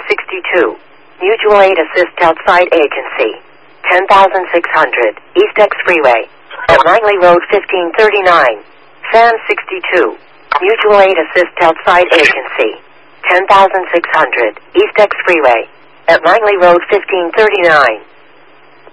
62. Mutual Aid Assist Outside Agency. 10,600. East X Freeway. At Langley Road 1539. San 62. Mutual Aid Assist Outside Agency. 10,600. East X Freeway. At Langley Road 1539.